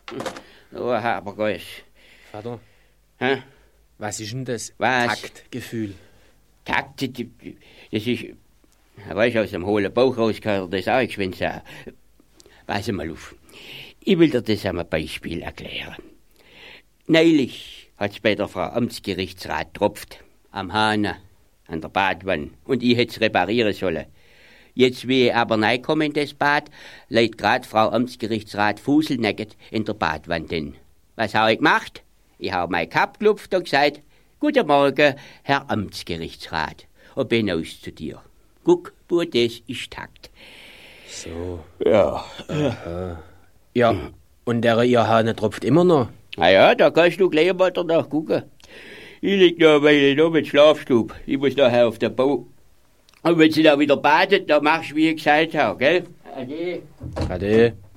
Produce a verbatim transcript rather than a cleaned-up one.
Oh, Habergeus. Vater, Hä? was ist denn das Was? Taktgefühl? Takt, das ist, weißt du, aus dem hohlen Bauch raus kann das auch geschwind sagen. Pass mal auf. Ich will dir das am Beispiel erklären. Neulich hat's bei der Frau Amtsgerichtsrat tropft, am Hahn, an der Badwanne, und ich hätt's reparieren sollen. Jetzt, wie ich aber reinkomme in das Bad, liegt grad Frau Amtsgerichtsrat fuselnackt in der Badwanne denn. Was hab ich gemacht? Ich hab mein Kapp gelupft und gesagt, guten Morgen, Herr Amtsgerichtsrat, und bin aus zu dir. Guck, du, das ist Takt. So. Ja. Aha. Ja, und der ihr Hahn tropft immer noch? Na ja, da kannst du gleich mal danach gucken. Ich lieg noch eine Weile da mit Schlafstub. Ich muss nachher auf den Bau. Und wenn sie da wieder badet, dann machst du, wie ich gesagt habe, gell? Ade. Ade.